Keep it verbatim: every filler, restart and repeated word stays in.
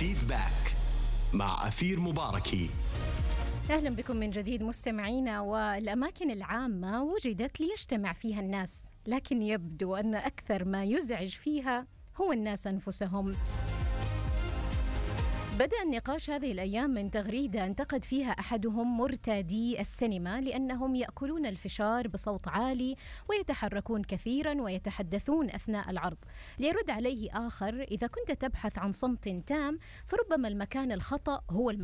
فيدباك مع أثير مباركي. أهلا بكم من جديد مستمعينا. والأماكن العامة وجدت ليجتمع فيها الناس، لكن يبدو أن أكثر ما يزعج فيها هو الناس أنفسهم. بدأ النقاش هذه الأيام من تغريدة انتقد فيها أحدهم مرتادي السينما لأنهم يأكلون الفشار بصوت عالي ويتحركون كثيرا ويتحدثون أثناء العرض. ليرد عليه آخر: إذا كنت تبحث عن صمت تام فربما المكان الخطأ هو المكان